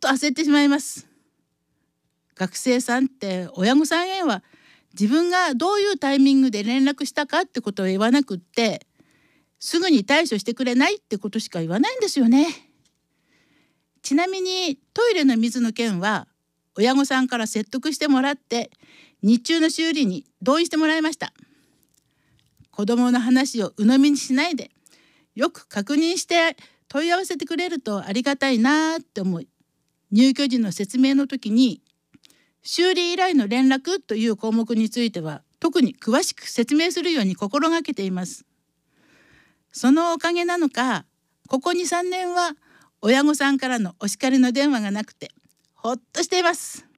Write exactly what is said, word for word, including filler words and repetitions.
と焦ってしまいます。学生さんって親御さんへは自分がどういうタイミングで連絡したかってことを言わなくって、すぐに対処してくれないってことしか言わないんですよね。ちなみにトイレの水の件は親御さんから説得してもらって日中の修理に同意してもらいました。子どもの話を鵜呑みにしないでよく確認して問い合わせてくれるとありがたいなって思い、入居時の説明の時に修理依頼の連絡という項目については特に詳しく説明するように心がけています。そのおかげなのか、ここ に,さん 年は親御さんからのお叱りの電話がなくてほっとしています。